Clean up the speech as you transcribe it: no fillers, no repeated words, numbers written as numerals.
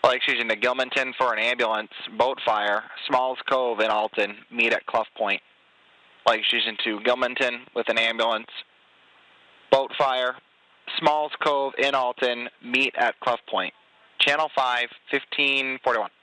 Flags using to Gilmanton for an ambulance, boat fire, Smalls Cove in Alton, meet at Clough Point. Flags using to Gilmanton with an ambulance, boat fire, Smalls Cove in Alton, meet at Clough Point. Channel 5, 1541.